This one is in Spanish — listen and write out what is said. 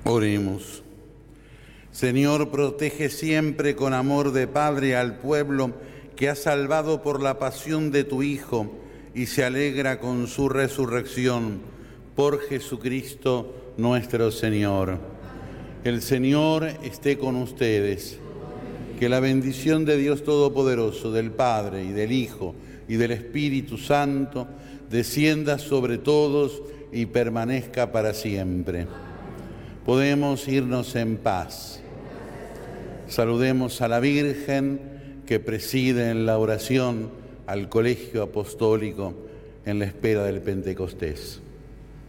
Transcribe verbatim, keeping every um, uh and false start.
Oremos. Señor, protege siempre con amor de Padre al pueblo que has salvado por la pasión de tu Hijo y se alegra con su resurrección. Por Jesucristo nuestro Señor. El Señor esté con ustedes. Que la bendición de Dios Todopoderoso, del Padre y del Hijo y del Espíritu Santo, descienda sobre todos y permanezca para siempre. Podemos irnos en paz. Saludemos a la Virgen que preside en la oración al Colegio Apostólico en la espera del Pentecostés.